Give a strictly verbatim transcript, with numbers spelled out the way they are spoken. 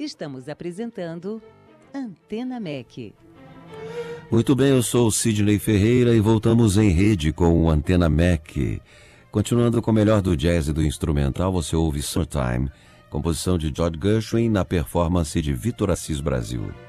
Estamos apresentando Antena M E C. Muito bem, eu sou o Sidney Ferreira e voltamos em rede com o Antena M E C. Continuando com o melhor do jazz e do instrumental, você ouve Summertime, composição de George Gershwin na performance de Vitor Assis Brasil.